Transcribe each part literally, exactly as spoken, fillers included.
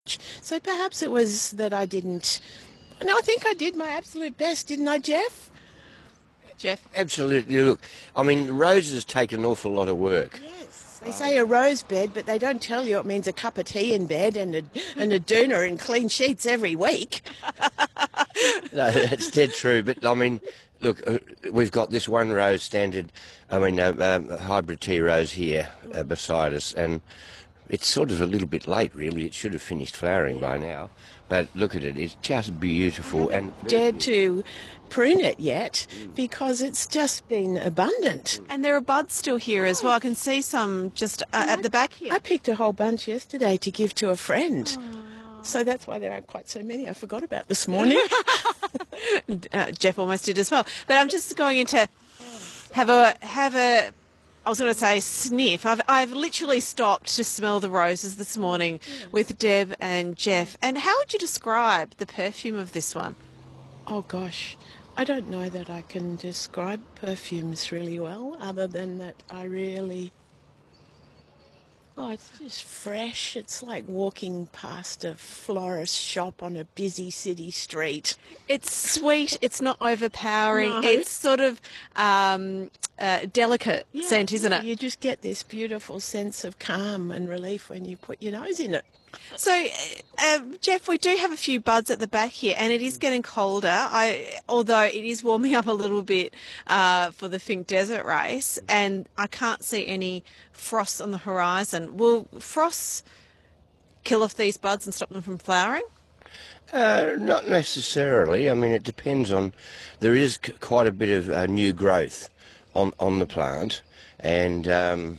So perhaps it was that I didn't. No, I think I did my absolute best, didn't I, Jeff? Jeff? Absolutely. Look, I mean, roses take an awful lot of work. Yes. They say a rose bed, but they don't tell you it means a cup of tea in bed and a, and a doona and clean sheets every week. No, that's dead true. But I mean, look, uh, we've got this one rose standard, I mean, uh, um, hybrid tea rose here uh, beside us, and it's sort of a little bit late, really. It should have finished flowering by now. But look at it, it's just beautiful and very Dared beautiful. to prune it yet because it's just been abundant. And there are buds still here as well. I can see some just uh, at the back here. I picked a whole bunch yesterday to give to a friend. So that's why there aren't quite so many. I forgot about this morning. uh, Jeff almost did as well. But I'm just going into have a have a. I was going to say sniff. I've I've literally stopped to smell the roses this morning with Deb and Jeff. And how would you describe the perfume of this one? Oh gosh, I don't know that I can describe perfumes really well, other than that I really. Oh, it's just fresh. It's like walking past a florist shop on a busy city street. It's sweet. It's not overpowering. No. It's sort of um, uh, delicate Yeah, scent, isn't it? You just get this beautiful sense of calm and relief when you put your nose in it. So, uh, um, Jeff, we do have a few buds at the back here, and it is getting colder. I, although it is warming up a little bit uh, for the Finke Desert Race, and I can't see any frost on the horizon. Will frost kill off these buds and stop them from flowering? Uh, not necessarily. I mean, it depends on. There is c- quite a bit of uh, new growth on on the plant, and um,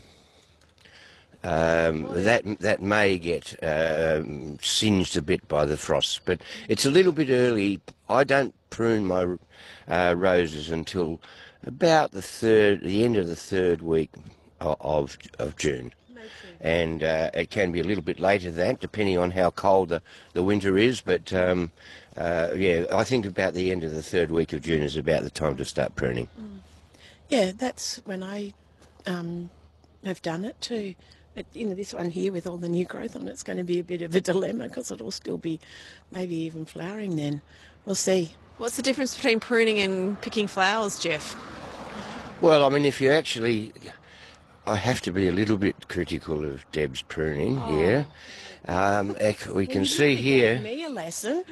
um, that that may get um singed a bit by the frost. But it's a little bit early. I don't prune my uh, roses until about the third, the end of the third week o- of of June. And uh, it can be a little bit later than that, depending on how cold the, the winter is. But um, uh, yeah, I think about the end of the third week of June is about the time to start pruning. Yeah, that's when I um, have done it too. But, you know, this one here with all the new growth on it's going to be a bit of a dilemma because it'll still be maybe even flowering then. We'll see. What's the difference between pruning and picking flowers, Jeff? Well, I mean, if you actually, I have to be a little bit critical of Deb's pruning here. Um, ec- we can see here, Me a lesson.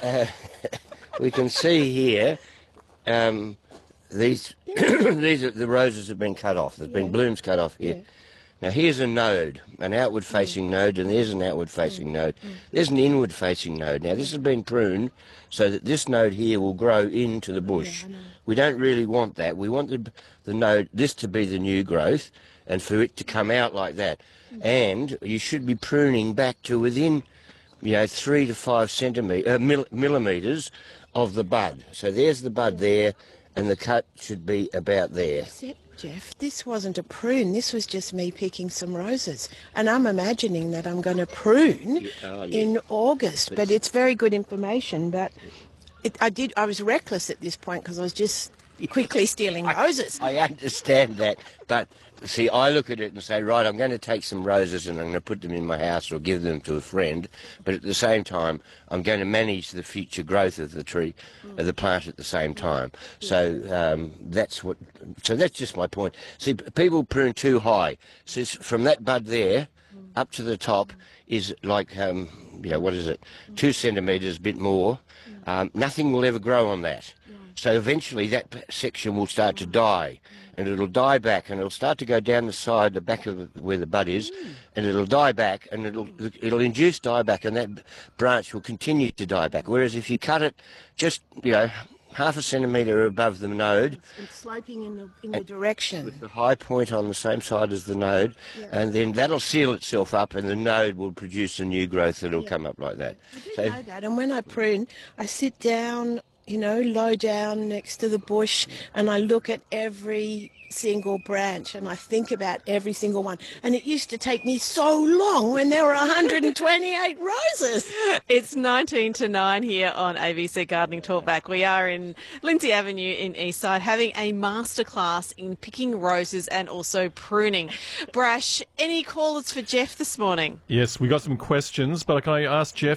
we can see here, um, these these are the roses have been cut off. There's been blooms cut off here. Now here's a node, an outward-facing node, and there's an outward-facing node. There's an inward-facing node. Now this has been pruned so that this node here will grow into the bush. We don't really want that. We want the, the node, this to be the new growth, and for it to come out like that. And you should be pruning back to within, you know, three to five centimetre, uh, mil- millimetres of the bud. So there's the bud there, and the cut should be about there. Except, Jeff, this wasn't a prune. This was just me picking some roses. And I'm imagining that I'm going to prune oh, yeah. in August. But it's very good information. But it, I did. I was reckless at this point because I was just quickly stealing roses. I understand that, but see, I look at it and say, right, I'm going to take some roses and I'm going to put them in my house or give them to a friend, but at the same time, I'm going to manage the future growth of the tree, of the plant at the same time. So um, that's what. So that's just my point. See, p- people prune too high. So it's from that bud there up to the top is like, um, you know, what is it, two centimetres, a bit more. Um, nothing will ever grow on that. So eventually that p- section will start to die, and it'll die back, and it'll start to go down the side, the back of the- where the bud is, and it'll die back, and it'll it'll induce dieback, and that b- branch will continue to die back. Whereas if you cut it just, you know, half a centimetre above the node, It's sloping in the, in the direction. the high point on the same side as the node, and then that'll seal itself up, and the node will produce a new growth that'll come up like that. I know that. And when I prune, I sit down you know, low down next to the bush, and I look at every single branch and I think about every single one. And it used to take me so long when there were one hundred twenty-eight roses. It's nineteen to nine here on A B C Gardening Talkback. We are in Lindsay Avenue in Eastside having a masterclass in picking roses and also pruning. Brash, any callers for Jeff this morning? Yes, we got some questions, but can I ask Jeff,